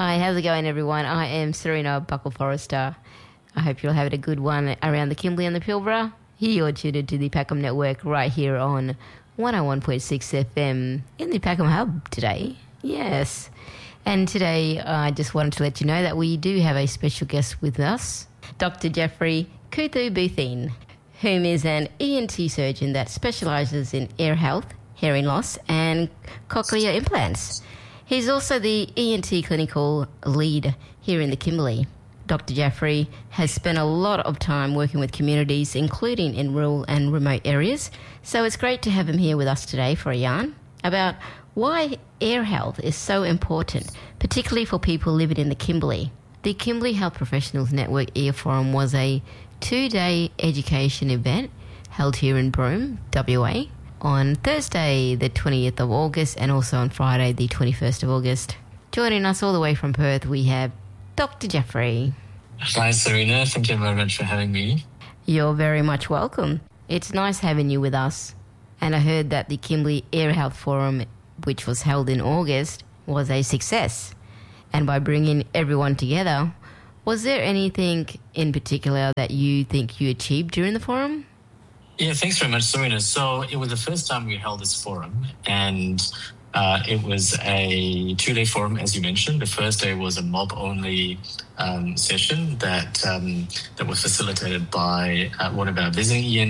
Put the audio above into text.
Hi, how's it going, everyone? I am Serena Buckle-Forrester. I hope you're having a good one around the Kimberley and the Pilbara. You're tuned into the Packham Network right here on 101.6 FM in the Packham Hub today. Yes. And today I just wanted to let you know that we do have a special guest with us, Dr. Jeffrey Kuthu-Bootheen, whom is an ENT surgeon that specialises in ear health, hearing loss and cochlear implants. He's also the ENT clinical lead here in the Kimberley. Dr. Jeffrey has spent a lot of time working with communities, including in rural and remote areas. So it's great to have him here with us today for a yarn about why ear health is so important, particularly for people living in the Kimberley. The Kimberley Health Professionals Network Ear Forum was a 2-day education event held here in Broome, WA, on Thursday the 20th of August and also on Friday the 21st of August. Joining us all the way from Perth, we have Dr. Jeffrey. Hi, Serena. Thank you very much for having me. You're very much welcome. It's nice having you with us. And I heard that the Kimberley Ear Health Forum, which was held in August, was a success. And by bringing everyone together, was there anything in particular that you think you achieved during the forum? Yeah, thanks very much, Serena. So it was the first time we held this forum, and it was a 2-day forum, as you mentioned. The first day was a mob-only session that was facilitated by one of our visiting